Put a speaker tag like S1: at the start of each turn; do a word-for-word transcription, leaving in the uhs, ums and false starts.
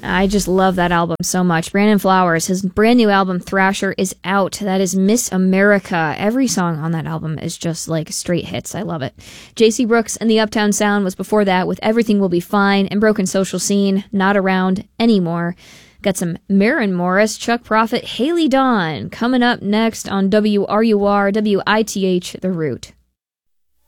S1: I just love that album so much. Brandon Flowers, his brand new album Thrasher is out. That is Miss America. Every song on that album is just like straight hits. I love it. J C Brooks and the Uptown Sound was before that with Everything Will Be Fine and Broken Social Scene, Not Around Anymore. Got some Maren Morris, Chuck Prophet, Haley Dawn coming up next on W R U R W I T H The Root.